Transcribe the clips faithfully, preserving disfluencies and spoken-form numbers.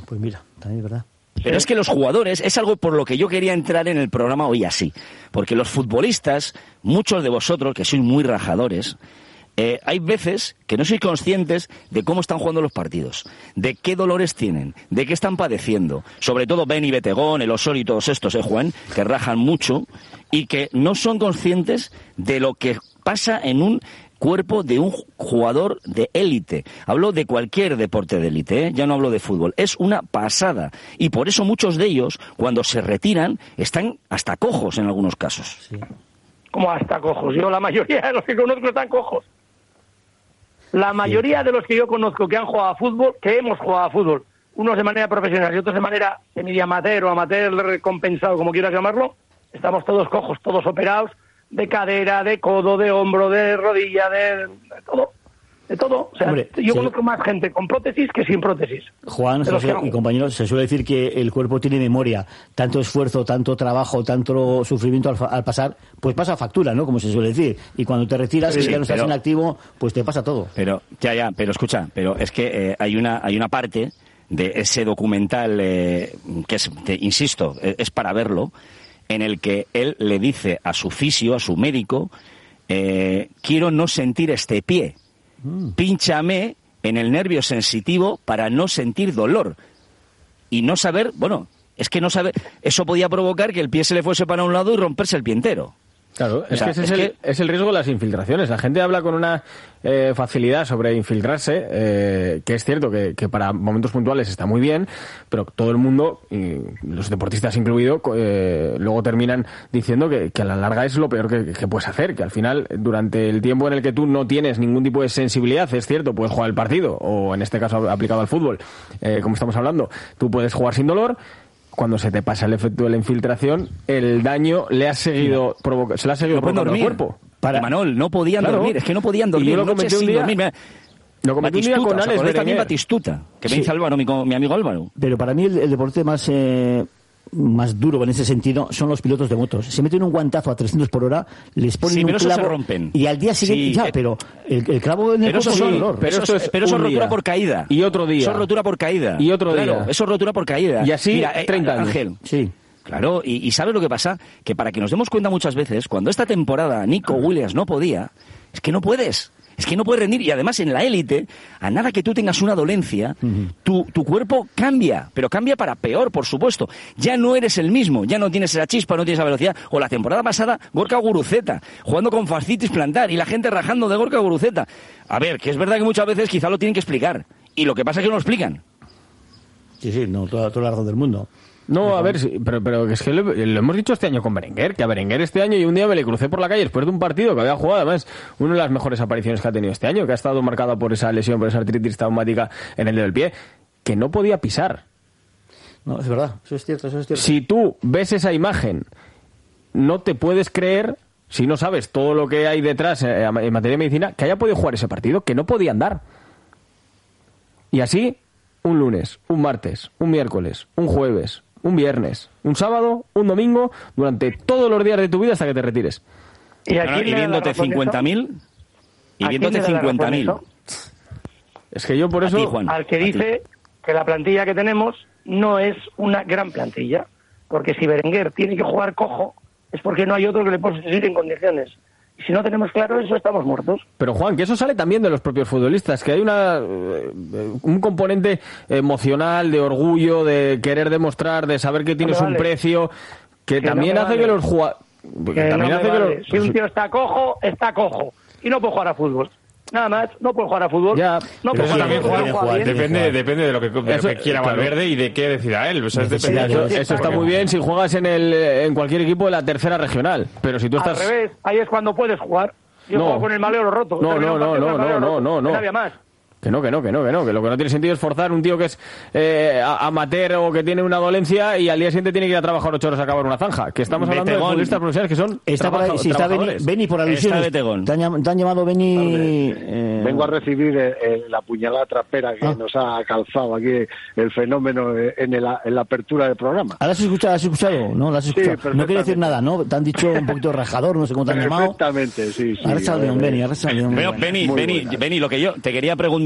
Pues mira, también es verdad. Pero es que los jugadores, es algo por lo que yo quería entrar en el programa hoy así. Porque los futbolistas, muchos de vosotros, que sois muy rajadores, eh, hay veces que no sois conscientes de cómo están jugando los partidos, de qué dolores tienen, de qué están padeciendo. Sobre todo Beni Betegón, el Osorio y todos estos, eh, Juan, que rajan mucho y que no son conscientes de lo que pasa en un cuerpo de un jugador de élite. Hablo de cualquier deporte de élite, ¿eh? Ya no hablo de fútbol. Es una pasada. Y por eso muchos de ellos, cuando se retiran, están hasta cojos en algunos casos. Sí. ¿Cómo hasta cojos? Yo la mayoría de los que conozco están cojos. La mayoría sí. de los que yo conozco que han jugado a fútbol, que hemos jugado a fútbol, unos de manera profesional y otros de manera semi-amateur o amateur recompensado, como quieras llamarlo, estamos todos cojos, todos operados, de cadera, de codo, de hombro, de rodilla, de, de todo, de todo. O sea, Hombre, yo sí. conozco más gente con prótesis que sin prótesis. Juan José, y compañeros, se suele decir que el cuerpo tiene memoria. Tanto esfuerzo, tanto trabajo, tanto sufrimiento al, al pasar, pues pasa factura, ¿no? Como se suele decir. Y cuando te retiras, sí, y ya no estás pero, en activo, pues te pasa todo. Pero, ya, ya, pero escucha, pero es que eh, hay una hay una parte de ese documental eh, que es, te, insisto, es para verlo, en el que él le dice a su fisio, a su médico, eh, quiero no sentir este pie, mm. pínchame en el nervio sensitivo para no sentir dolor. Y no saber, bueno, es que no saber, eso podía provocar que el pie se le fuese para un lado y romperse el pie entero. Claro, es o sea, que ese es, es, el, que... es el riesgo de las infiltraciones. La gente habla con una eh, facilidad sobre infiltrarse, eh, que es cierto que, que para momentos puntuales está muy bien, pero todo el mundo, y los deportistas incluidos, eh, luego terminan diciendo que, que a la larga es lo peor que, que puedes hacer, que al final, durante el tiempo en el que tú no tienes ningún tipo de sensibilidad, es cierto, puedes jugar el partido, o en este caso aplicado al fútbol, eh, como estamos hablando, tú puedes jugar sin dolor. Cuando se te pasa el efecto de la infiltración, el daño le ha seguido provoca- se le ha seguido no provocando al cuerpo. Para Manol, no podían claro. dormir, es que no podían dormir. Y yo lo comenté un día, dormir. Lo comenté un día con Alex Berenguer. También Batistuta, que me dice Álvaro, mi, mi amigo Álvaro. Pero para mí el, el deporte más eh, más duro en ese sentido son los pilotos de motos. Se meten un guantazo a trescientos por hora, les ponen sí, un pero clavo se rompen. Y al día siguiente sí, ya, eh, pero el, el clavo en el pero cuerpo eso es sí, dolor. Pero eso es, pero eso es rotura día. por caída. Y otro día. Eso es rotura por caída. Y otro claro, día. Eso es rotura por caída. Y así Mira, eh, treinta años. Ángel. Sí. Claro, y, y ¿sabes lo que pasa? Que para que nos demos cuenta muchas veces, cuando esta temporada Nico Williams no podía, es que no puedes. Es que no puedes rendir. Y además en la élite, a nada que tú tengas una dolencia, uh-huh. tu, tu cuerpo cambia. Pero cambia para peor, por supuesto. Ya no eres el mismo. Ya no tienes esa chispa, no tienes esa velocidad. O la temporada pasada, Gorka Guruceta, jugando con fascitis plantar y la gente rajando de Gorka Guruceta. A ver, que es verdad que muchas veces quizá lo tienen que explicar. Y lo que pasa es que no lo explican. Sí, sí, no, toda, toda la razón del mundo. No, a ver, sí, pero, pero es que lo, lo hemos dicho este año con Berenguer, que a Berenguer este año y un día me le crucé por la calle después de un partido que había jugado, además, una de las mejores apariciones que ha tenido este año, que ha estado marcada por esa lesión, por esa artritis traumática en el dedo del pie, que no podía pisar. No, es verdad, eso es cierto, eso es cierto. Si tú ves esa imagen, no te puedes creer, si no sabes todo lo que hay detrás en materia de medicina, que haya podido jugar ese partido, que no podía andar. Y así, un lunes, un martes, un miércoles, un jueves, un viernes, un sábado, un domingo, durante todos los días de tu vida hasta que te retires. Y, aquí no, y viéndote cincuenta mil y viéndote cincuenta mil. Es que yo por eso... Ti, al que dice que la plantilla que tenemos no es una gran plantilla, porque si Berenguer tiene que jugar cojo es porque no hay otro que le pueda sustituir en condiciones. Y si no tenemos claro eso, estamos muertos. Pero Juan, que eso sale también de los propios futbolistas, que hay una un componente emocional, de orgullo, de querer demostrar, de saber que tienes no un vale. precio, que, que también no hace vale. que los jugadores... Vale. Los... Si un tío está cojo, está cojo. Y no puede jugar a fútbol. Nada más, no puede jugar a fútbol. Ya, no puede jugar también jugar, jugar, jugar, depende, depende de lo que, de eso, lo que quiera claro. Valverde y de qué decida él. O sea, sí, depende eso, eso está muy bien si juegas en el en cualquier equipo de la tercera regional. Pero si tú estás... Al revés, ahí es cuando puedes jugar. Yo no. juego con el maleo roto. No, no, no, no, no, no, no, no. No había más. Que no, que no, que no, que no, que lo que no tiene sentido es forzar un tío que es eh, amateur o que tiene una dolencia y al día siguiente tiene que ir a trabajar ocho horas a acabar una zanja. Que estamos hablando Betegón. de futbolistas profesionales que son está por ahí, si está Beni, Beni por alusiones. Te han, te han llamado Beni... Eh... Vengo a recibir eh, eh, la puñalada trapera que ah. nos ha calzado aquí el fenómeno en, el, en la apertura del programa. ¿Ahora has escuchado? ¿Has escuchado? No, ¿la has escuchado? Sí, no quiere decir nada, ¿no? Te han dicho un poquito rajador, no sé cómo te han llamado. Perfectamente, sí, sí. Ahora está León, Beni, ahora está León. Beni, Beni, Beni, lo que yo te quería preguntar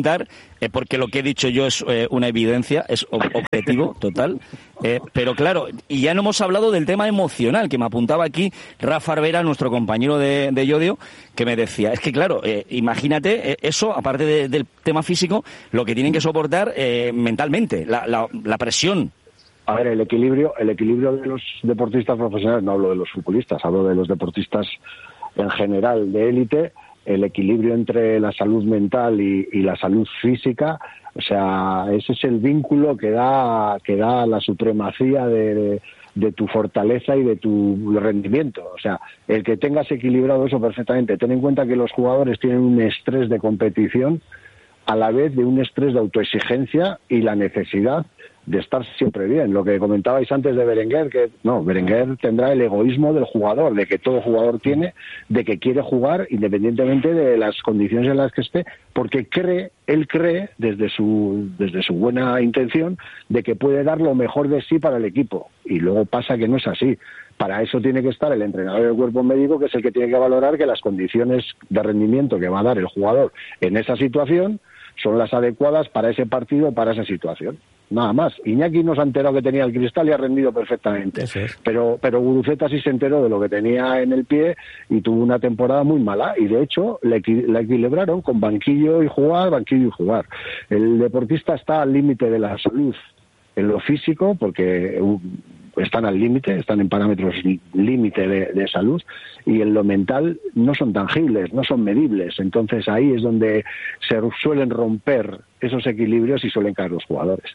soportar, eh, porque lo que he dicho yo es eh, una evidencia, es ob- objetivo total. Eh, pero claro, y ya no hemos hablado del tema emocional, que me apuntaba aquí Rafa Arbera, nuestro compañero de, de Yodio, que me decía, es que claro, eh, imagínate eh, eso, aparte de, del tema físico, lo que tienen que soportar eh, mentalmente, la, la, la presión. A ver, el equilibrio, el equilibrio de los deportistas profesionales, no hablo de los futbolistas, hablo de los deportistas en general de élite, el equilibrio entre la salud mental y, y la salud física, o sea, ese es el vínculo que da que da la supremacía de, de, de tu fortaleza y de tu rendimiento. O sea, el que tengas equilibrado eso perfectamente. Ten en cuenta que los jugadores tienen un estrés de competición a la vez de un estrés de autoexigencia y la necesidad de estar siempre bien. Lo que comentabais antes de Berenguer, que no, Berenguer tendrá el egoísmo del jugador, de que todo jugador tiene, de que quiere jugar independientemente de las condiciones en las que esté, porque cree, él cree, desde su, desde su buena intención, de que puede dar lo mejor de sí para el equipo. Y luego pasa que no es así. Para eso tiene que estar el entrenador del cuerpo médico, que es el que tiene que valorar que las condiciones de rendimiento que va a dar el jugador en esa situación son las adecuadas para ese partido, para esa situación. Nada más. Iñaki no se ha enterado que tenía el cristal y ha rendido perfectamente. Es. Pero pero Guruceta sí se enteró de lo que tenía en el pie y tuvo una temporada muy mala. Y de hecho la equilibraron con banquillo y jugar, banquillo y jugar. El deportista está al límite de la salud en lo físico, porque están al límite, están en parámetros límite de, de salud, y en lo mental no son tangibles, no son medibles. Entonces ahí es donde se suelen romper esos equilibrios y suelen caer los jugadores.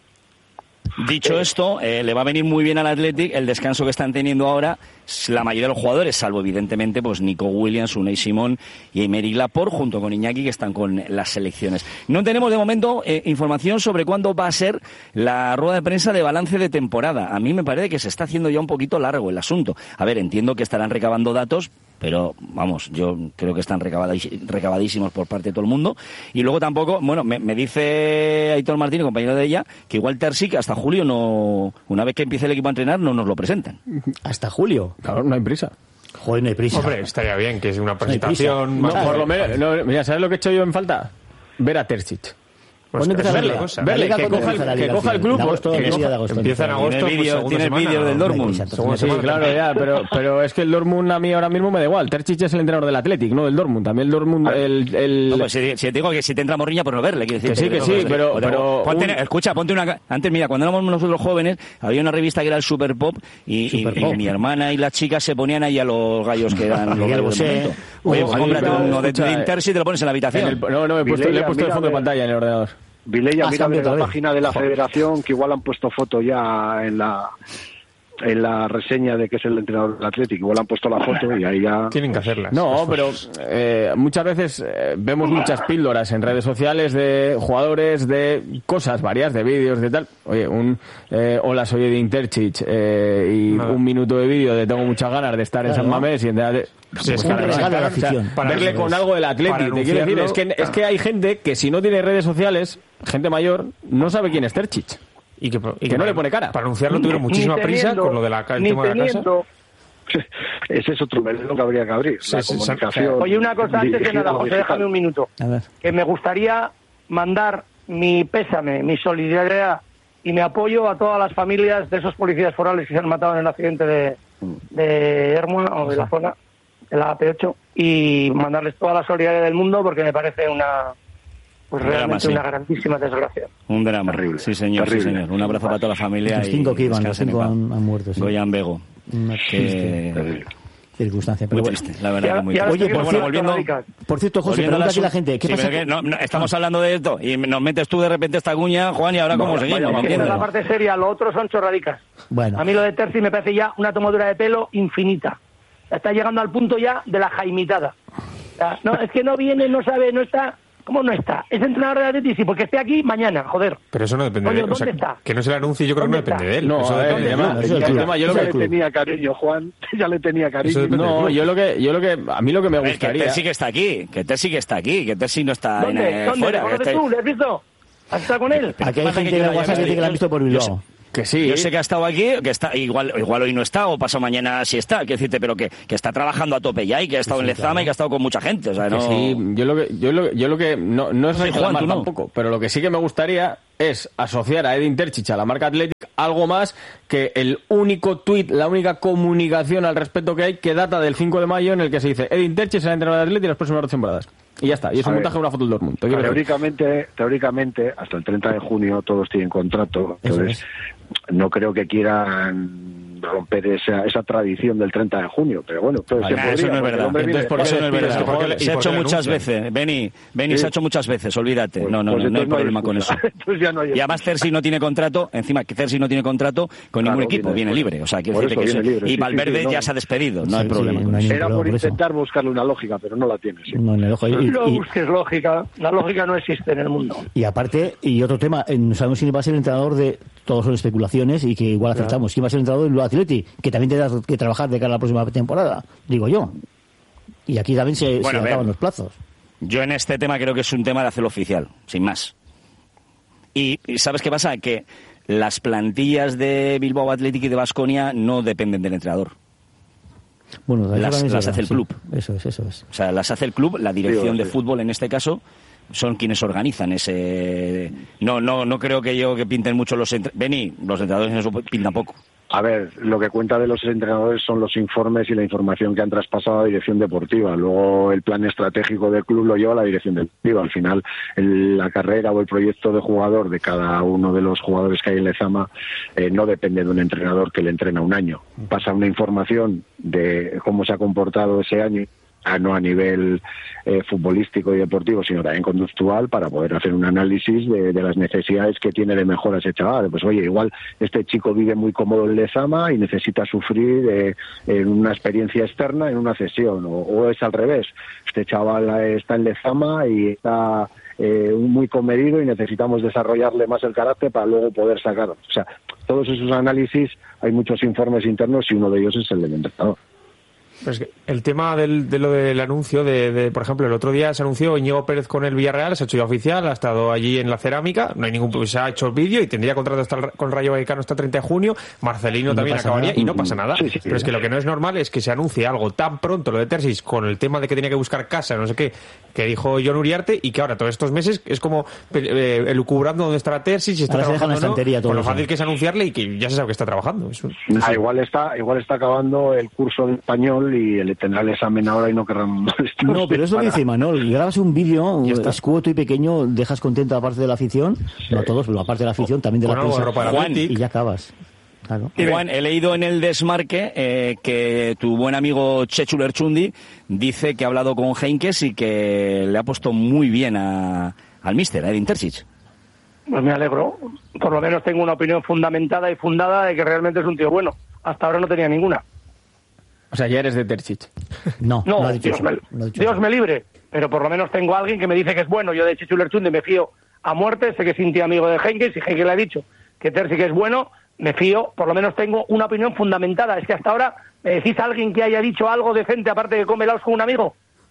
Dicho esto, eh, le va a venir muy bien al Athletic el descanso que están teniendo ahora la mayoría de los jugadores, salvo evidentemente pues Nico Williams, Unai Simón y Aymeric Laporte, junto con Iñaki, que están con las selecciones. No tenemos de momento eh, información sobre cuándo va a ser la rueda de prensa de balance de temporada. A mí me parece que se está haciendo ya un poquito largo el asunto. A ver, entiendo que estarán recabando datos, pero vamos, yo creo que están recabadísimos por parte de todo el mundo. Y luego tampoco, bueno, me, me dice Aitor Martínez, compañero de ella, que igual Terzic hasta julio no, una vez que empiece el equipo a entrenar, no nos lo presentan. ¿Hasta julio? Claro, no hay prisa. Joder, no hay prisa. Hombre, estaría bien que es una presentación no más... No, por lo menos, no, mira, ¿sabes lo que he hecho yo en falta? Ver a Terzic. Pues ¿Cuándo empieza verle, la liga? verle, La que liga coja el, empieza la que liga coja al el final. grupo. En agosto, que el coja- día de agosto. Empieza en agosto, Tiene pues vídeo, segunda tiene semana. vídeo del Dortmund. Exacto. Segunda Sí, semana. claro, ya, pero, pero es que el Dortmund a mí ahora mismo me da igual. Terzic es el entrenador del Athletic, no del Dortmund. También el Dortmund, el... el... No, pues si, si te digo que si te entra morriña, pues no verle. Quiero decir, Que sí, que no, sí, pues, pero- pues, pero ponte- un- Escucha, ponte una... Antes, mira, cuando éramos nosotros jóvenes, había una revista que era el Super Pop y, y- Super y Pop. mi hermana y las chicas se ponían ahí a los gallos que eran los Miguel gallos del Bosé. momento. Oye, Hugo pues cómprate Gil, uno de, escucha, de Intersi y te lo pones en la en habitación. el- no, no, he puesto, le he Vilella, puesto el mira, fondo de ve- pantalla en el ordenador. Vilella, Ah, mira está en la otra vez. página de la Joder. federación, que igual han puesto foto ya en la en la reseña de que es el entrenador del Atlético, igual han puesto la foto y ahí ya... Tienen que hacerlas. No, Pues, pero eh, muchas veces eh, vemos muchas píldoras en redes sociales de jugadores, de cosas varias, de vídeos, de tal. Oye, un eh, hola, soy Edin Terzic eh, y Nada. un minuto de vídeo de tengo muchas ganas de estar en Claro. San Mamés y de, Sí, es Un que regalo a la o sea, afición. para- verle con algo del Athletic. para Te quiero decir, es que, anunciarlo, es que hay gente que si no tiene redes sociales, gente mayor, no sabe quién es Terzic. Y que, y que no para- le pone cara. Para anunciarlo tuvieron Ni muchísima prisa teniendo- con lo de la, el ni tema de la casa. teniendo- Ese es otro melón que habría que abrir, Sí, la sí, comunicación. Oye, una cosa antes de dirigida nada, a lo José, digital. déjame un minuto. A ver. Que me gustaría mandar mi pésame, mi solidaridad y mi apoyo a todas las familias de esos policías forales que se han matado en el accidente de, de Hermua o de la zona, de la A P ocho, y mandarles toda la solidaridad del mundo porque me parece una pues Un drama, realmente sí. una grandísima desgracia. Un drama. Terrible, Sí, señor, terrible. sí, señor. Un abrazo para toda la familia. Los y cinco que iban, los descansen en cinco paz. han, han muerto. Sí. Goyan Bego. Una Que... Terrible. circunstancia. Muy Pero bueno. triste, la verdad Y ahora- que muy y ahora triste. Oye, seguimos por Pero bueno, con volviendo... los radicales. Por cierto, José, Volviendo pregunta al aquí la asunto- gente, ¿qué Sí, pasa? pero que no, no, estamos hablando de esto y nos metes tú de repente esta cuña, Juan, y ahora cómo seguimos, ¿me Esa es la entiendes? parte seria, lo otro son chorradicas. Bueno. A mí lo de Terzi me parece ya una tomadura de pelo infinita. Está llegando al punto ya de la jaimitada. O sea, no, es que no viene, no sabe, no está... ¿Cómo no está? Es entrenador de Atleti, sí, porque esté aquí mañana, joder. Pero eso no depende Oye, de él. O sea, ¿dónde está? que no se le anuncie, yo creo que no ¿Dónde depende está? de él. No, eso a ver, depende el del tema- club. Eso es el el club. tema, yo lo ya que... le tenía cariño, Juan, ya le tenía cariño. Eso depende del No, club. yo lo que, yo lo que, a mí lo que me A ver, que gustaría... Terzi que está aquí, que Terzi que está aquí, que Terzi no está en, ¿Dónde? eh, ¿Dónde? fuera. ¿Le que conoces este- tú? ¿Le has visto? ¿Has estado con él? Aquí hay pasa gente que en yo el ya WhatsApp que me- dice que la han visto por yo Bilbao. Que sí. Yo sé que ha estado aquí, que está igual igual hoy no está, o pasa mañana sí está, quiero decirte, pero que, que está trabajando a tope ya y que ha estado sí, en Lezama claro. y que ha estado con mucha gente. O sea, no... Sí, yo lo que, yo lo, yo lo que no, no es reclamar sí, tampoco, no. pero lo que sí que me gustaría es asociar a Edin Terzic a la marca Athletic algo más que el único tuit, la única comunicación al respecto que hay que data del cinco de mayo en el que se dice Edin Terzic será entrenador de Athletic las próximas dos temporadas. Y ya está, y es a un ver, montaje de una foto del Dortmund. Teóricamente, teóricamente, hasta el treinta de junio todos tienen contrato, entonces no creo que quieran romper esa, esa tradición del treinta de junio, pero bueno, todo vale, se podría, eso no es verdad. Entonces, por eso no es verdad. Porque, se ha hecho muchas veces, Beni, Beni sí. se ha hecho muchas veces, olvídate. Pues, no, no, pues no, no hay problema con eso. Ya no hay y además Terzic no tiene contrato, encima que Terzic no tiene contrato con claro, ningún equipo, viene, viene libre. O sea, quiero decirte que eso, libre, y sí, Valverde sí, sí, no. ya se ha despedido, no hay problema. Sí, no hay Era por intentar buscarle una lógica, pero no la tiene. Sí. No, no, y, no y, busques lógica, la lógica no existe en el mundo. Y aparte, y otro tema, no sabemos quién va a ser el entrenador de, todos son especulaciones y que igual acertamos, quién va a ser el entrenador del Atleti, que también tendrá que trabajar de cara a la próxima temporada, digo yo. Y aquí también se, bueno, se acaban los plazos. Yo en este tema creo que es un tema de hacerlo oficial, sin más. Y, y ¿sabes qué pasa? Que las plantillas de Bilbao Athletic y de Baskonia no dependen del entrenador. Bueno, las, las hace el club. Sí, eso es, eso es. O sea, las hace el club, la dirección sí, de sí. fútbol en este caso, son quienes organizan ese... No, no, no creo que yo que pinten mucho los... Entre... Beni, los entrenadores no pintan poco. A ver, lo que cuenta de los entrenadores son los informes y la información que han traspasado a la dirección deportiva. Luego el plan estratégico del club lo lleva a la dirección deportiva. Al final, el, la carrera o el proyecto de jugador de cada uno de los jugadores que hay en Lezama eh, no depende de un entrenador que le entrena un año. Pasa una información de cómo se ha comportado ese año, no a nivel eh, futbolístico y deportivo, sino también conductual, para poder hacer un análisis de, de las necesidades que tiene de mejora ese chaval. Pues oye, igual este chico vive muy cómodo en Lezama y necesita sufrir eh, en una experiencia externa en una cesión, o, o es al revés. Este chaval está en Lezama y está eh, muy comedido y necesitamos desarrollarle más el carácter para luego poder sacarlo. O sea, todos esos análisis, hay muchos informes internos y uno de ellos es el del entrenador. Pues el tema del, de lo del anuncio, de, de, por ejemplo, el otro día se anunció Íñigo Pérez con el Villarreal, se ha hecho ya oficial, ha estado allí en la cerámica, no hay ningún, se ha hecho el vídeo y tendría contrato hasta el, con Rayo Vallecano hasta el treinta de junio, Marcelino no también acabaría nada. Y no pasa nada. Sí, sí, pero sí. Es que lo que no es normal es que se anuncie algo tan pronto, lo de Terzic, con el tema de que tenía que buscar casa, no sé qué, que dijo Jon Uriarte, y que ahora todos estos meses es como eh, elucubrando dónde estará Terzic, si está ahora trabajando o no, con lo fácil que es anunciarle y que ya se sabe que está trabajando. Eso, eso. Ah, igual está, igual está acabando el curso de español y el tendrá el examen ahora y no querrán molestar. No, pero es lo que dice Manol, grabas un vídeo escueto y pequeño, dejas contenta a parte de la afición, sí. no a todos, pero a parte de la afición, también de bueno, la prensa, Juan, y ya acabas. Claro. Y Juan, he leído en el Desmarque eh, que tu buen amigo Chechu Lerchundi dice que ha hablado con Heinkes y que le ha puesto muy bien a, al míster, a Edin Terzic. Pues me alegro. Por lo menos tengo una opinión fundamentada y fundada de que realmente es un tío bueno. Hasta ahora no tenía ninguna. O sea, ya eres de Terzic. No, no, no Dios, me, Dios me libre. Pero por lo menos tengo a alguien que me dice que es bueno. Yo de Chechu Lerchundi me fío a muerte. Sé que es íntimo amigo de Heinkes y Heinkes le ha dicho que Terzic es bueno. Me fío, por lo menos tengo una opinión fundamentada. Es que hasta ahora me decís a alguien que haya dicho algo decente aparte de come helados con un amigo.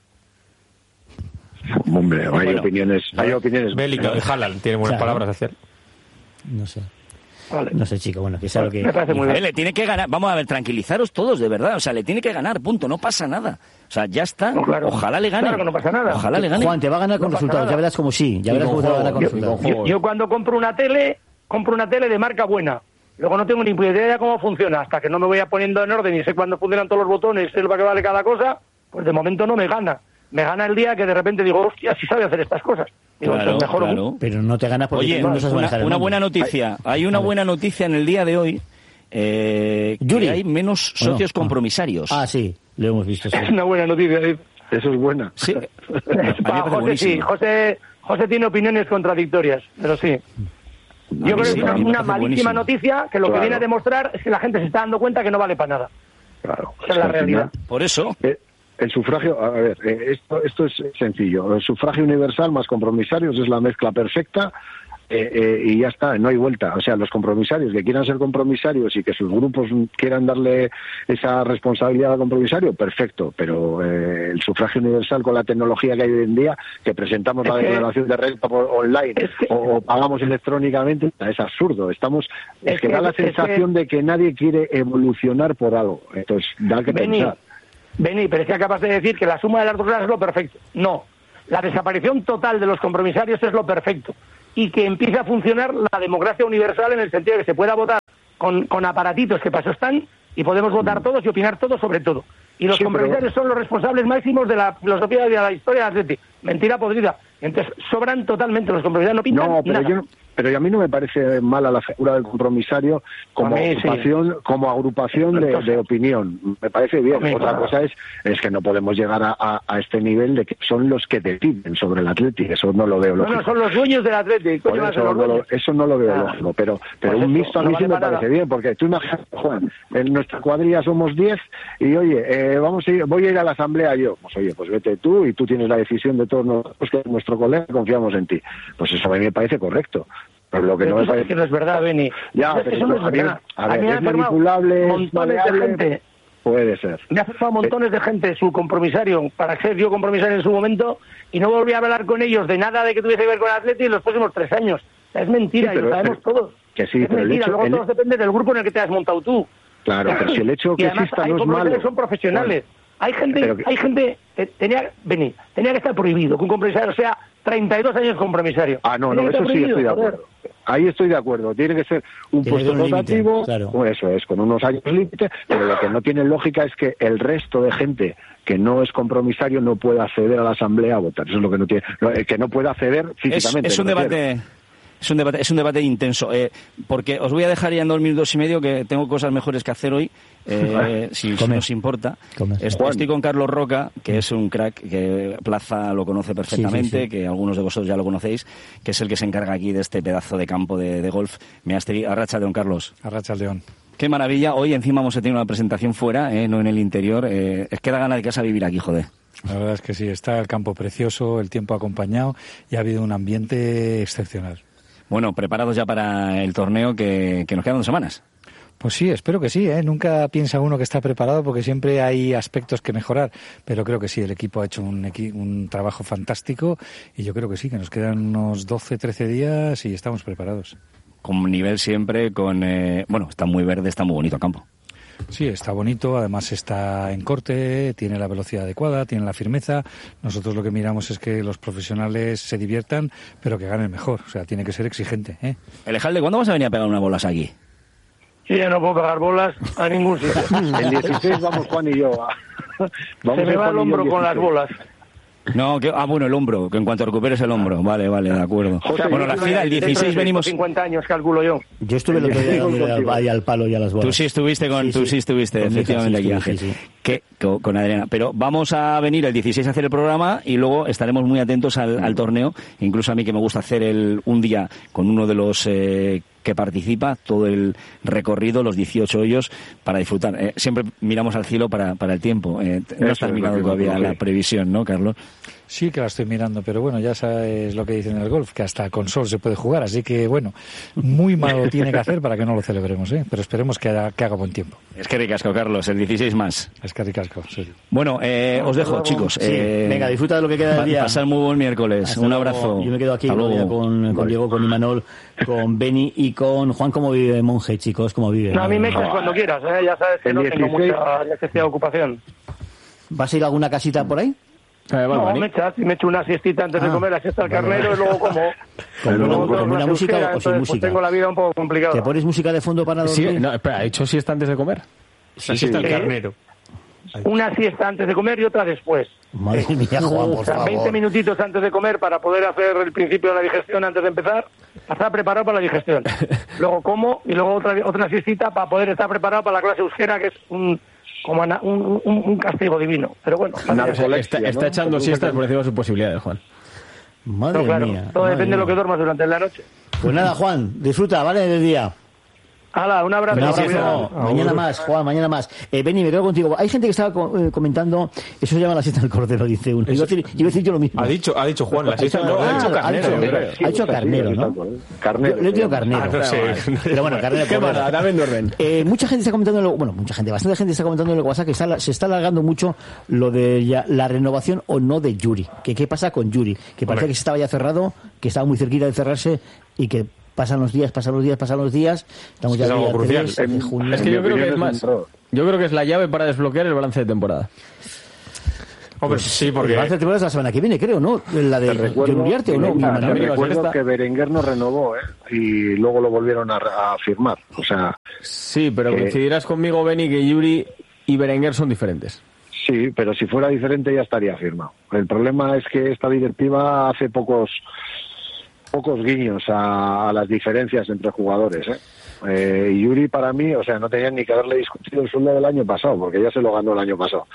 Hombre, hay bueno, opiniones, hay opiniones. Bélica de Haaland tiene buenas claro. palabras a hacer. No sé. Vale. No sé, chico, bueno, que sea vale, lo que... Me parece muy bien. Le tiene que ganar, vamos a ver, tranquilizaros todos, de verdad, o sea, le tiene que ganar, punto, no pasa nada. O sea, ya está, no, claro. ojalá le gane. Claro que no pasa nada. Ojalá le gane. Juan, te va a ganar con no resultados, ya verás como sí, ya verás cómo te va a ganar con yo, resultados. Yo, yo cuando compro una tele, compro una tele de marca buena. Luego no tengo ni idea de cómo funciona, hasta que no me vaya poniendo en orden y sé cuándo funcionan todos los botones, sé lo que vale cada cosa, pues de momento no me gana. Me gana el día que de repente digo, hostia, sí sabe hacer estas cosas. Digo, claro, mejor claro. Un... Pero no te gana porque Oye, no una, una buena noticia. Hay una buena noticia en el día de hoy. Eh, Yuri. Que hay menos socios no? compromisarios. Ah, sí, lo hemos visto. Sí. Es una buena noticia. Eso es buena. Sí. Pa, José, sí. José, José tiene opiniones contradictorias, pero sí. Yo creo que es una, una malísima buenísimo. noticia que lo claro. que viene a demostrar es que la gente se está dando cuenta que no vale para nada. Claro. Esa es la realidad. Por eso. Eh, el sufragio, a ver, eh, esto, esto es sencillo. El sufragio universal más compromisarios es la mezcla perfecta Eh, eh, y ya está, no hay vuelta. O sea, los compromisarios que quieran ser compromisarios y que sus grupos quieran darle esa responsabilidad al compromisario, perfecto, pero eh, el sufragio universal con la tecnología que hay hoy en día, que presentamos es la que, declaración de renta por online es que, o, o pagamos electrónicamente, es absurdo. Estamos es, es que, que da la sensación que, de que nadie quiere evolucionar por algo. Entonces, da que Beni, pensar. Beni, pero es que acabas de decir que la suma de las dos cosas es lo perfecto. No, la desaparición total de los compromisarios es lo perfecto. Y que empiece a funcionar la democracia universal en el sentido de que se pueda votar con, con aparatitos que para eso están y podemos votar todos y opinar todos sobre todo. Y los sí, compromisarios pero... son los responsables máximos de la filosofía y de la historia del Atleti. Mentira podrida. Entonces sobran totalmente, los compromisarios no pintan no, pero nada. Yo no... Pero a mí no me parece mala la figura del compromisario como mí, agrupación, sí. como agrupación de, de opinión. Me parece bien. Mí, Otra claro. cosa es, es que no podemos llegar a, a, a este nivel de que son los que deciden sobre el Atleti. Eso no lo veo lógico. No, no, son los dueños del Atleti. Coño, eso, no lo, eso no lo veo ah. lógico. Pero, pero pues un mixto a mí no sí vale me parece nada. bien. Porque tú imaginas, Juan, en nuestra cuadrilla somos diez y, oye, eh, vamos a ir, voy a ir a la asamblea yo. Pues, oye, pues vete tú y tú tienes la decisión de todos nosotros, que es nuestro colega, confiamos en ti. Pues eso a mí me parece correcto. Pero lo que pero no me parece que no es verdad, Beni. Ya, pero eso no es verdad. A ver, es manipulable, montones de gente. Puede ser. Me ha firmado montones de gente su compromisario para ser yo compromisario en su momento y no volví a hablar con ellos de nada de que tuviese que ver con el Atleti en los próximos tres años. O sea, es mentira, sí, pero, y lo sabemos pero, todos. Que sí, es pero mentira, el hecho, luego el... todo depende del grupo en el que te has montado tú. Claro, pero si el hecho que además, exista hay no es malo. Son profesionales. Bueno, hay gente, que... hay gente que tenía, Beni, tenía que estar prohibido que un compromisario sea treinta y dos años compromisario. Ah, no, no, eso sí estoy de acuerdo. Ahí estoy de acuerdo. Tiene que ser un tiene puesto un rotativo, límite, claro. Pues eso es, con unos años límite, pero lo que no tiene lógica es que el resto de gente que no es compromisario no pueda acceder a la asamblea a votar. Eso es lo que no tiene, que no pueda acceder físicamente. Es, es un debate... Es un debate, es un debate intenso, eh, porque os voy a dejar ya en dos minutos y medio, que tengo cosas mejores que hacer hoy, eh, si, si os importa. Estoy, estoy con Carlos Roca, que es un crack, que Plaza lo conoce perfectamente, sí, sí, sí. que algunos de vosotros ya lo conocéis, que es el que se encarga aquí de este pedazo de campo de, de golf. Me has tenido, arracha León, Carlos. Arracha León. Qué maravilla, hoy encima hemos tenido una presentación fuera, eh, no en el interior. Eh, es que da gana de casa vivir aquí, joder. La verdad es que sí, está el campo precioso, el tiempo acompañado y ha habido un ambiente excepcional. Bueno, preparados ya para el torneo que, que nos quedan dos semanas. Pues sí, espero que sí, ¿eh? Nunca piensa uno que está preparado porque siempre hay aspectos que mejorar, pero creo que sí, el equipo ha hecho un, equi- un trabajo fantástico y yo creo que sí, que nos quedan unos doce, trece días y estamos preparados. Con nivel siempre, con eh, bueno, está muy verde, está muy bonito el campo. Sí, está bonito, además está en corte, tiene la velocidad adecuada, tiene la firmeza. Nosotros lo que miramos es que los profesionales se diviertan, pero que ganen mejor. O sea, tiene que ser exigente, ¿eh? Elejalde, ¿cuándo vas a venir a pegar unas bolas aquí? Sí, yo no puedo pegar bolas a ningún sitio. El dieciséis vamos Juan y yo. Vamos se me va el hombro con las bolas. No, que, ah, bueno, el hombro, que en cuanto recuperes el hombro. Vale, vale, de acuerdo. O sea, bueno, la gira, el dieciséis venimos... cincuenta años, calculo yo. Yo estuve el otro día ahí al palo y a las bolas. Tú sí estuviste, con, sí, tú sí, sí estuviste, con efectivamente, aquí, Ángel. Sí, sí. Que, con, con Adriana. Pero vamos a venir el dieciséis a hacer el programa y luego estaremos muy atentos al, al torneo. Incluso a mí, que me gusta hacer el un día con uno de los... Eh, que participa, todo el recorrido, los dieciocho hoyos, para disfrutar. Eh, siempre miramos al cielo para, para el tiempo. Eh, no está terminado todavía la previsión, ¿no, Carlos? Sí que la estoy mirando, pero bueno, ya sabes lo que dicen en el golf, que hasta con sol se puede jugar, así que bueno, muy malo tiene que hacer para que no lo celebremos, ¿eh? Pero esperemos que haga, que haga buen tiempo. Es que ricasco, Carlos, el dieciséis más. Es que ricasco, sí. Bueno, eh, os dejo, chicos. Sí. Eh, Venga, disfruta de lo que queda del día. Pasar muy buen miércoles. Hasta un luego. abrazo. Yo me quedo aquí con, con Diego, con Imanol, con Beni y con Juan. ¿Cómo vive Monje, chicos? ¿Cómo vive? No, a mí me echas cuando quieras, ¿eh? Ya sabes que no tengo mucha necesidad de ocupación. ¿Vas a ir a alguna casita por ahí? Eh, bueno, no, me echas y me echo una siestita antes ah, de comer, la siesta del carnero vale. Y luego como. ¿Con una, con una música euskera, o sin música? Pues tengo la vida un poco complicada. ¿Te pones música de fondo para dormir? Sí, no, espera, ¿ha hecho siesta antes de comer? Sí, la siesta sí. del carnero. Una siesta antes de comer y otra después. Madre mía, Juan, por o sea, favor. veinte minutitos antes de comer para poder hacer el principio de la digestión antes de empezar, para estar preparado para la digestión. Luego como y luego otra otra siestita para poder estar preparado para la clase euskera, que es un como una, un, un, un castigo divino. Pero bueno, no, está, está, ¿no? está echando siestas por encima de sus posibilidades, Juan. Madre no, claro, mía. todo madre depende mía. de lo que duermas durante la noche. Pues nada, Juan, disfruta, ¿vale? Del día. Hala, un abrazo. Un abrazo. Mañana más, Juan, mañana más. Eh, Beni, me quedo contigo. Hay gente que estaba co- eh, comentando, eso se llama la siesta del cordero, dice uno. Iba a decir, iba a decir yo lo mismo. Ha dicho, ha dicho Juan, la siesta del Ah, cordero. ha dicho Carnero, ha dicho Carnero, ¿no? Carnero. Yo le digo Carnero. Ah, no sé. Pero bueno, Carnero. ¿Qué Cordero. pasa? También duermen. Eh, mucha gente está comentando, en lo- bueno, mucha gente, bastante gente está comentando en el WhatsApp que está, se está alargando mucho lo de ya, la renovación o no de Yuri. Que qué pasa con Yuri, que parecía Hombre. que se estaba ya cerrado, que estaba muy cerquita de cerrarse y que pasan los días, pasan los días, pasan los días. Estamos ya Es algo día crucial. tres de junio. Es que En yo mi creo que opinión es es más. un error. Yo creo que es la llave para desbloquear el balance de temporada. Hombre, sí, El porque... balance de temporada es la semana que viene, creo, ¿no? La de Te recuerdo, John Uriarte, ¿o no? Venga, Mi te Manuel. amigo, recuerdo esta- que Berenguer no renovó, ¿eh? Y luego lo volvieron a, a firmar. O sea, Sí, pero Que- coincidirás conmigo, Beni, que Yuri y Berenguer son diferentes. sí, pero si fuera diferente ya estaría firmado. El problema es que esta directiva hace pocos pocos guiños a, a las diferencias entre jugadores, ¿eh? Eh, y Yuri para mí, o sea, no tenían ni que haberle discutido el sueldo del año pasado, porque ya se lo ganó el año pasado.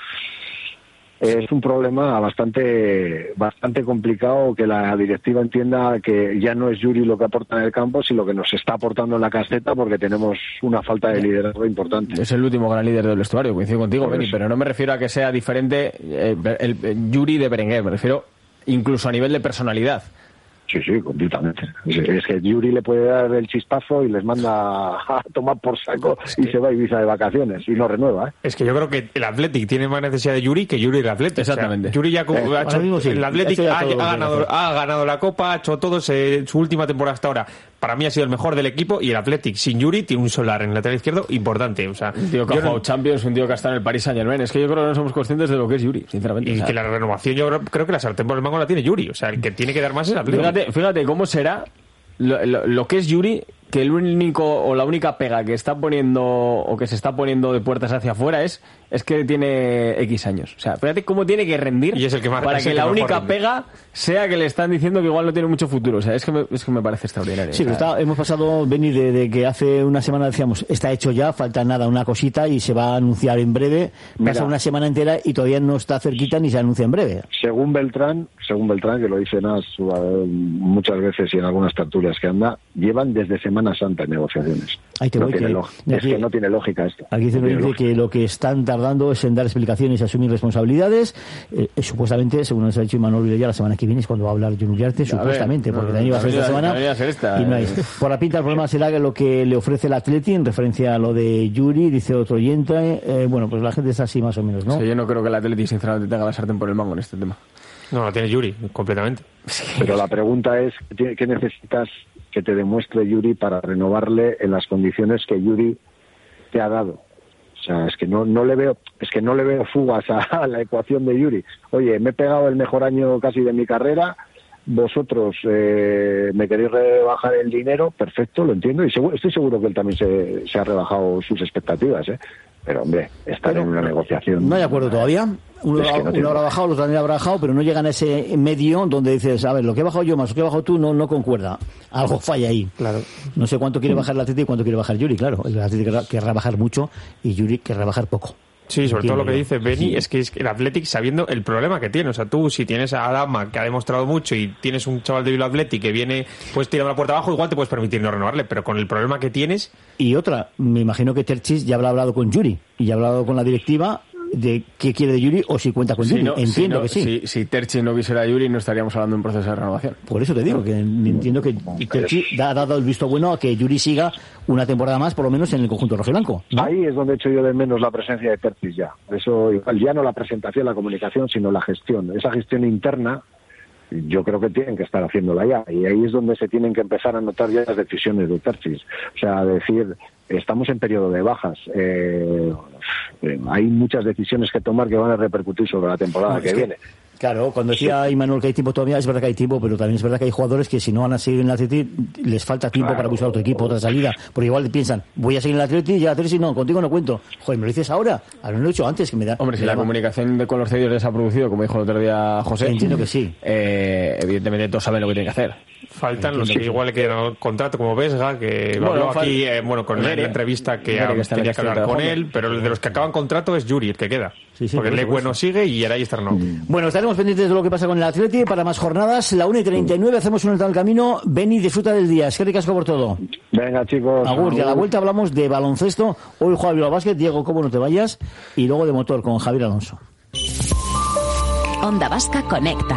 Es un problema bastante bastante complicado que la directiva entienda que ya no es Yuri lo que aporta en el campo, sino lo que nos está aportando en la caseta, porque tenemos una falta de liderazgo importante. Es el último gran líder del vestuario, coincido contigo, Por Beni, eso. pero no me refiero a que sea diferente eh, el, el Yuri de Berenguer, me refiero incluso a nivel de personalidad. Sí, sí, completamente. Es, es que Yuri le puede dar el chispazo y les manda a tomar por saco y se va a Ibiza de vacaciones y no renueva, ¿eh? Es que yo creo que el Athletic tiene más necesidad de Yuri que Yuri del Athletic. Exactamente. O sea, Yuri ya co- Eh, ha ahora hecho, mismo sí. el Athletic Ha hecho ya ha, todo lo que ha tiene ganado, que hacer. ha ganado la Copa, ha hecho todo, se- su última temporada hasta ahora. Para mí ha sido el mejor del equipo y el Athletic sin Yuri tiene un solar en el lateral izquierdo importante. O sea, Un tío que ha yo no- jugado Champions, un tío que ha estado en el Paris Saint-Germain. Es que yo creo que no somos conscientes de lo que es Yuri, sinceramente. y O sea, que la renovación yo creo, creo que la sartén por el mango la tiene Yuri. O sea, el que tiene que dar más es el Athletic. Fíjate, fíjate cómo será lo, lo- lo que es Yuri, que el único o la única pega que está poniendo o que se está poniendo de puertas hacia afuera es es que tiene X años. O sea, fíjate cómo tiene que rendir Y es el que más- para es que el que la mejor única rinde. pega sea que le están diciendo que igual no tiene mucho futuro. O sea, es que me, es que me parece extraordinario. Sí, O sea, pero está- hemos pasado, Beni, de, de que hace una semana decíamos, está hecho ya, falta nada, una cosita y se va a anunciar en breve. Mira. Pasa una semana entera y todavía no está cerquita ni se anuncia en breve. Según Beltrán, según Beltrán, que lo dice Nas eh, muchas veces y en algunas tertulias que anda, llevan desde Semana Santa en negociaciones. Ahí te no voy, tiene que- log- de es aquí- que no tiene lógica esto. Aquí dice, No tiene dice lógica. que lo que están tardando es en dar explicaciones y asumir responsabilidades. Eh, eh, supuestamente, según nos ha dicho Imanol Vilella, la semana que viene es cuando va a hablar John Uriarte, Ya, a ver, supuestamente, porque no, también iba a ser también esta iba- semana. también iba a ser esta, y no hay. eh. Por la pinta, el problema será que lo que le ofrece el Atleti en referencia a lo de Yuri, dice otro oyente. Eh, bueno, pues la gente está así más o menos, ¿no? o sea, yo no creo que el Athletic sinceramente tenga la sartén por el mango en este tema. No, la tiene Yuri, completamente. Pero la pregunta es, ¿qué qué necesitas que te demuestre Yuri para renovarle en las condiciones que Yuri te ha dado? O sea, es que no, no le veo, es que no le veo fugas a, a la ecuación de Yuri. Oye, me he pegado el mejor año casi de mi carrera, vosotros eh, me queréis rebajar el dinero, perfecto, lo entiendo, y seguro, estoy seguro que él también se, se ha rebajado sus expectativas, ¿eh? Pero, hombre, estar Pero en una negociación... No hay acuerdo todavía. Uno, Es que no uno tiene- habrá bajado, el otro también habrá bajado, pero no llegan a ese medio donde dices, a ver, lo que he bajado yo más lo que he bajado tú no, no concuerda. Algo falla ahí. Claro. No sé cuánto quiere bajar el Atleti y cuánto quiere bajar Yuri, claro. El Atleti querrá, querrá bajar mucho y Yuri querrá bajar poco. Sí, sobre todo lo que dice Entiendo yo. Beni Sí. es que es el Athletic sabiendo el problema que tiene. O sea, tú si tienes a Adama que ha demostrado mucho y tienes un chaval de Bilbao Athletic que viene pues tirando la puerta abajo, igual te puedes permitir no renovarle, pero con el problema que tienes, Y otra, me imagino que Terchis ya habrá hablado con Yuri y ya habrá hablado con la directiva de qué quiere de Yuri o si cuenta con Si Yuri. no- si Entiendo no- que sí. Si, si Terchi no quisiera a Yuri, no estaríamos hablando de un proceso de renovación. Por eso te digo que entiendo que Terchis ha dado el visto bueno a que Yuri siga una temporada más, por lo menos en el conjunto rojiblanco, ¿no? Ahí es donde echo yo de menos la presencia de Tercis ya. Eso igual ya no la presentación, la comunicación, sino la gestión. Esa gestión interna, yo creo que tienen que estar haciéndola ya. Y ahí es donde se tienen que empezar a notar ya las decisiones de Tercis. O sea, decir, estamos en periodo de bajas. Eh, eh, hay muchas decisiones que tomar que van a repercutir sobre la temporada No, que, es que- viene. Claro, cuando decía Imanol que hay tiempo todavía, es verdad que hay tiempo, pero también es verdad que hay jugadores que si no van a seguir en el Atleti, les falta tiempo Claro. para buscar otro equipo, otra salida. Porque igual piensan, voy a seguir en el Atleti y el Atleti no, contigo no cuento. Joder, me lo dices ahora, ahora no lo he hecho antes, que me da... Hombre, si me la daba- comunicación de, con los cedidos les ha producido, como dijo el otro día José, Entiendo que sí. eh, evidentemente todos saben lo que tienen que hacer. faltan los que igual le quedan contrato como Vesga, que Bueno, habló fal- aquí eh, bueno, con la, Gere. la entrevista que Gere, ah, que está en tenía el que hablar Castillo con de él, pero el de los que acaban contrato es Yuri, el que queda. Sí, sí, Porque por el eso, por bueno eso. sigue y Aray está renovado. Bueno, estaremos estaremos pendientes de lo que pasa con el Atleti para más jornadas. La una y treinta y nueve hacemos un alto al camino. Ven y disfruta del día. Es que ricasco por todo. Venga, chicos. Agur, y a la vuelta hablamos de baloncesto. Hoy juega Bilbao Basket. Diego, cómo no te vayas. Y luego de motor con Javier Alonso. Onda Vasca Conecta.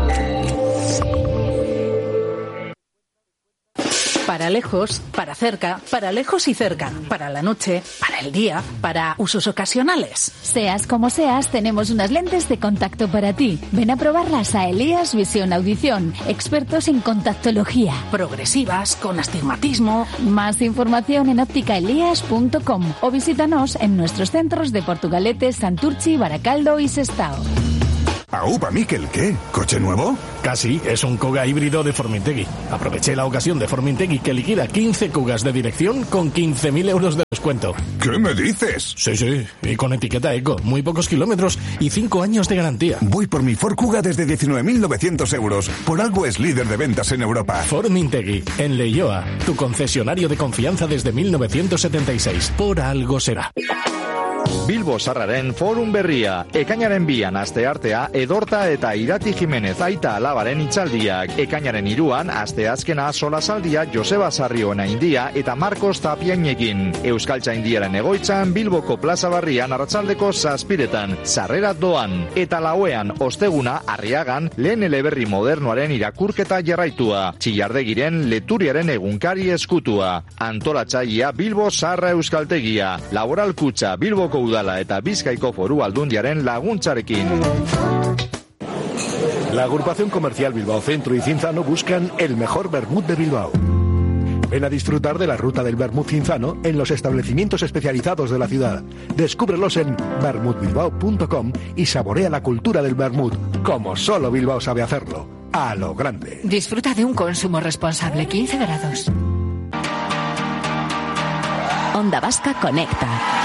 Para lejos, para cerca, para lejos y cerca, para la noche, para el día, para usos ocasionales. Seas como seas, tenemos unas lentes de contacto para ti. Ven a probarlas a Elías Visión Audición, expertos en contactología. Progresivas, con astigmatismo. Más información en óptica elías punto com o visítanos en nuestros centros de Portugalete, Santurchi, Baracaldo y Sestao. ¿Aupa, Miquel, qué? ¿Coche nuevo? Casi, es un Kuga híbrido de Formintegui. Aproveché la ocasión de Formintegui que liquida quince Kugas de dirección con quince mil euros de descuento. ¿Qué me dices? Sí, sí, y con etiqueta eco, muy pocos kilómetros y cinco años de garantía. Voy por mi Ford Kuga desde diecinueve mil novecientos euros. Por algo es líder de ventas en Europa. Formintegui, en Leioa, tu concesionario de confianza desde mil novecientos setenta y seis. Por algo será. Bilbo Sarraren Forum Berria, ekainaren bian asteartea Edorta eta Irati Jimenez aita alabaren itzaldiak, ekainaren iruan asteazkena solasaldia Joseba Sarrioena India eta Marcos Tapiainekin, Euskaltza Indiaren egoitzan Bilboko Plaza Barrian arratsaldeko zazpiretan, sarrera doan, eta lauean osteguna Arriagan lehen eleberri modernoaren irakurketa jarraitua, Txillardegiren Leturiaren egunkari eskutua, antolatzailea Bilbo Sarra Euskaltegia, Laboral Kutxa Bilboko Udala eta Bizkaiko Foru Aldundiaren laguntzarekin. La agrupación comercial Bilbao Centro y Cinzano buscan el mejor vermut de Bilbao. Ven a disfrutar de la ruta del vermut cinzano en los establecimientos especializados de la ciudad. Descúbrelos en vermut bilbao punto com y saborea la cultura del vermut, como solo Bilbao sabe hacerlo, a lo grande. Disfruta de un consumo responsable, quince grados. Onda Vasca Conecta.